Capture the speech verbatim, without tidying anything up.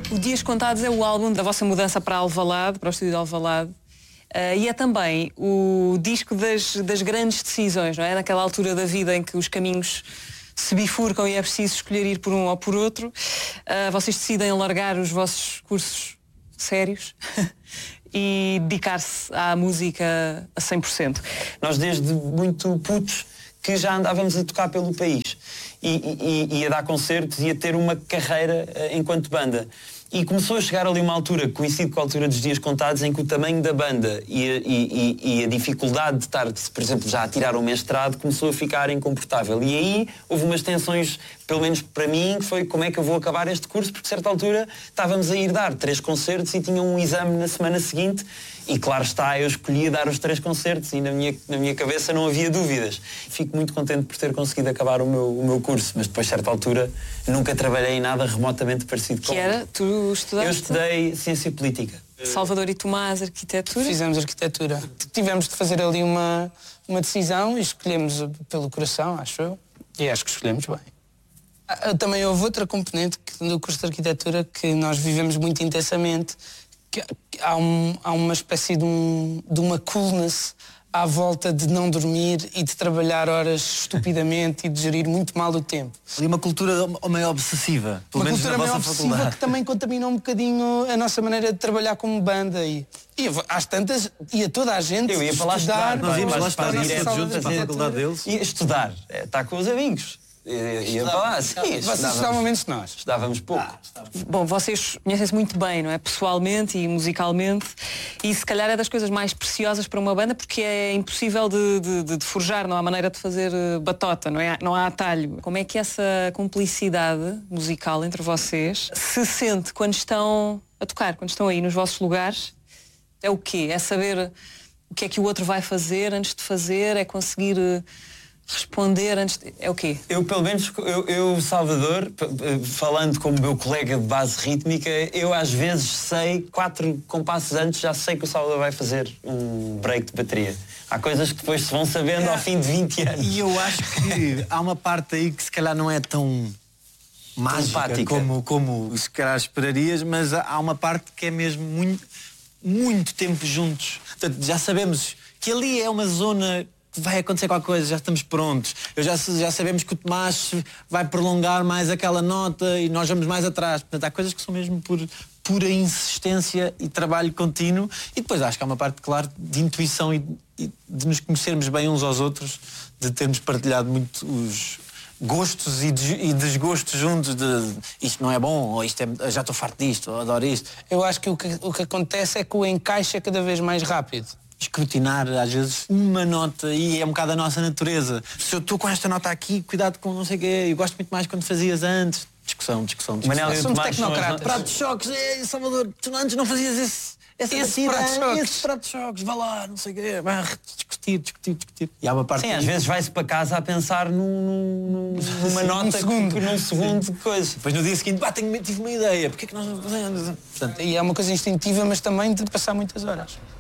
O Dias Contados é o álbum da vossa mudança para Alvalade, para o estúdio de Alvalade. Uh, e é também o disco das, das grandes decisões, não é? Naquela altura da vida em que os caminhos se bifurcam e é preciso escolher ir por um ou por outro. Uh, vocês decidem largar os vossos cursos sérios e dedicar-se à música a cem por cento. Nós desde muito putos que já andávamos a tocar pelo país e, e, e a dar concertos e a ter uma carreira uh, enquanto banda. E começou a chegar ali uma altura, coincide com a altura dos Dias Contados, em que o tamanho da banda e a, e, e, e a dificuldade de estar, por exemplo, já a tirar o mestrado, começou a ficar incomportável. E aí houve umas tensões, pelo menos para mim, que foi como é que eu vou acabar este curso, porque a certa altura estávamos a ir dar três concertos e tinha um exame na semana seguinte. E claro está, eu escolhi dar os três concertos e na minha, na minha cabeça não havia dúvidas. Fico muito contente por ter conseguido acabar o meu, o meu curso, mas depois, a certa altura, nunca trabalhei em nada remotamente parecido com... Que era? Tu estudaste? Eu estudei Ciência Política. Salvador e Tomás, Arquitetura? Fizemos Arquitetura. Tivemos de fazer ali uma, uma decisão e escolhemos pelo coração, acho eu. E acho que escolhemos bem. Também houve outra componente do curso de Arquitetura que nós vivemos muito intensamente, que há, um, há uma espécie de, um, de uma coolness à volta de não dormir e de trabalhar horas estupidamente e de gerir muito mal o tempo. E uma cultura meio obsessiva, pelo uma menos cultura na meio vossa obsessiva faculdade. que também contaminou um bocadinho a nossa maneira de trabalhar como banda. E, e às tantas, ia toda a gente Eu ia para lá estudar. Nós íamos lá para estar direto juntos para a faculdade deles. Ia estudar, é, estar com os amigos. Ia, ia para lá, sim. Vocês estudavam menos que nós. Estudávamos pouco. Ah, Bom, vocês conhecem-se muito bem, não é? Pessoalmente e musicalmente. E se calhar é das coisas mais preciosas para uma banda, porque é impossível de, de, de forjar, não há maneira de fazer batota, não é? Não há atalho. Como é que essa cumplicidade musical entre vocês se sente quando estão a tocar, quando estão aí nos vossos lugares? É o quê? É saber o que é que o outro vai fazer antes de fazer? É conseguir responder antes de... É o quê? Eu, pelo menos, eu, eu, Salvador, falando como meu colega de base rítmica, eu às vezes sei, quatro compassos antes, já sei que o Salvador vai fazer um break de bateria. Há coisas que depois se vão sabendo é. ao fim de vinte anos. E eu acho que há uma parte aí que se calhar não é tão mágica como, como se calhar esperarias, mas há uma parte que é mesmo muito, muito tempo juntos. Portanto, já sabemos que ali é uma zona... vai acontecer qualquer coisa, já estamos prontos. Eu já, já sabemos que o Tomás vai prolongar mais aquela nota e nós vamos mais atrás. Portanto, há coisas que são mesmo por pura insistência e trabalho contínuo. E depois acho que há uma parte, claro, de intuição e, e de nos conhecermos bem uns aos outros, de termos partilhado muito os gostos e, des, e desgostos juntos de isto não é bom, ou isto é, já estou farto disto, ou adoro isto. Eu acho que o, que o que acontece é que o encaixe é cada vez mais rápido. Escrutinar, às vezes, uma nota, e é um bocado a nossa natureza. Se eu estou com esta nota aqui, cuidado com não sei o quê, eu gosto muito mais quando fazias antes. Discussão, discussão, discussão. Manel, somos tecnocratas. Prato de choques, ei, Salvador, tu antes não fazias esse, essa esse batida, prato de choques. esse prato de choques, vá lá, não sei o quê, vai discutir, discutir, discutir. E há uma parte... Sim, às vezes vai-se para casa a pensar num, num, numa nota, num segundo, num segundo de coisa. Depois no dia seguinte, pá, tenho, tive uma ideia, porque é que nós não fazemos? Portanto, e é uma coisa instintiva, mas também de passar muitas horas.